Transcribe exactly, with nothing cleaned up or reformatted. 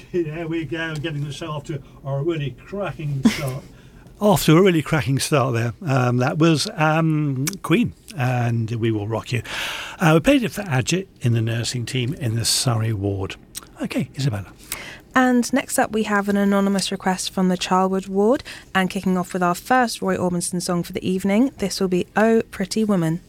There we go, getting the show off to a really cracking start. Off to a really cracking start there. Um, that was um, Queen, and We Will Rock You. Uh, we played it for Ajit in the nursing team in the Surrey ward. Okay, Isabella. And next up we have an anonymous request from the Charlwood ward, and kicking off with our first Roy Orbison song for the evening, this will be Oh Pretty Woman.